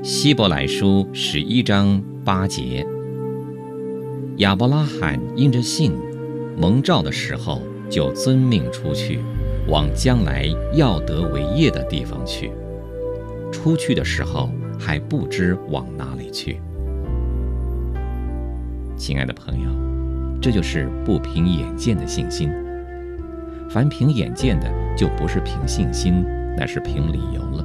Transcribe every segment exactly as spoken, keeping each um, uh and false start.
希伯来书十一章八节，亚伯拉罕因着信，蒙召的时候就遵命出去，往将来要得为业的地方去。出去的时候还不知往哪里去。亲爱的朋友，这就是不凭眼见的信心。凡凭眼见的，就不是凭信心，乃是凭理由了。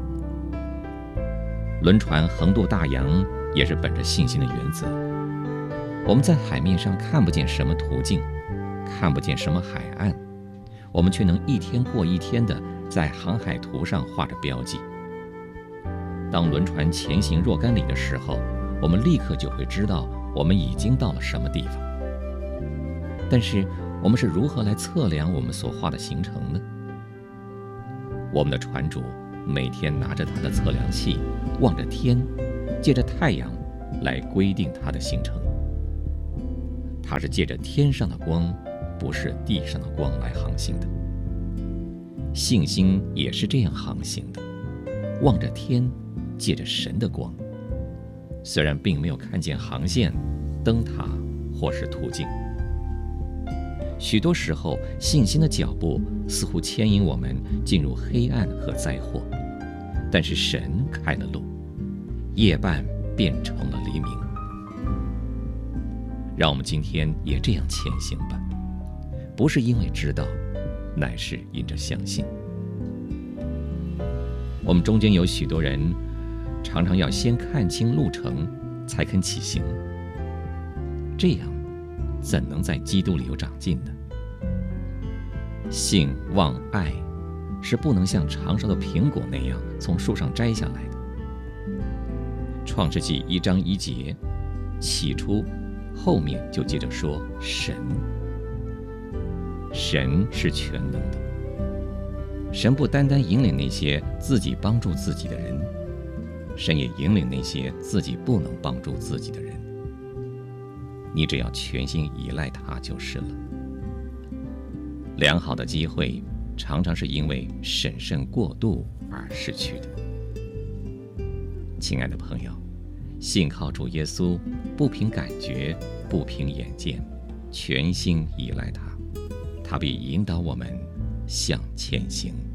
轮船横渡大洋，也是本着信心的原则。我们在海面上看不见什么途径，看不见什么海岸，我们却能一天过一天的在航海图上画着标记。当轮船前行若干里的时候，我们立刻就会知道我们已经到了什么地方。但是我们是如何来测量我们所画的行程呢？我们的船主每天拿着他的测量器，望着天，借着太阳来规定他的行程。他是借着天上的光，不是地上的光来航行的。信心也是这样航行的，望着天，借着神的光。虽然并没有看见航线、灯塔或是途径，许多时候信心的脚步似乎牵引我们进入黑暗和灾祸，但是神开了路，夜半变成了黎明。让我们今天也这样前行吧，不是因为知道，乃是因着相信。我们中间有许多人常常要先看清路程才肯起行，这样怎能在基督里有长进呢？信望爱是不能像长熟的苹果那样从树上摘下来的。创世纪一章一节，起初后面就接着说神。神是全能的，神不单单引领那些自己帮助自己的人，神也引领那些自己不能帮助自己的人。你只要全心依赖他就是了。良好的机会常常是因为审慎过度而失去的。亲爱的朋友，信靠主耶稣，不凭感觉，不凭眼见，全心依赖他，他必引导我们向前行。